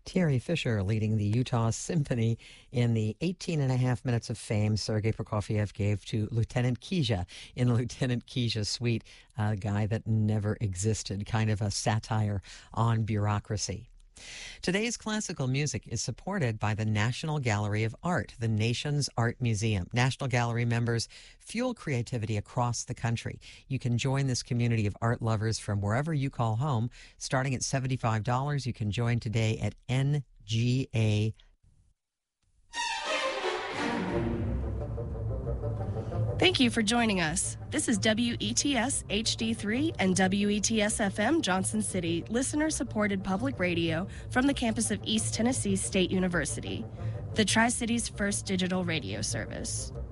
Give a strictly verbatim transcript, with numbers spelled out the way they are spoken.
Terry Fisher leading the Utah Symphony in the eighteen and a half minutes of fame Sergei Prokofiev gave to Lieutenant Kizha in Lieutenant Kizha's suite, a guy that never existed, kind of a satire on bureaucracy. Today's classical music is supported by the National Gallery of Art, the nation's art museum. National Gallery members fuel creativity across the country. You can join this community of art lovers from wherever you call home. Starting at seventy-five dollars, you can join today at N G A. Thank you for joining us. This is W E T S H D three and W E T S F M Johnson City, listener-supported public radio from the campus of East Tennessee State University, the Tri-City's first digital radio service.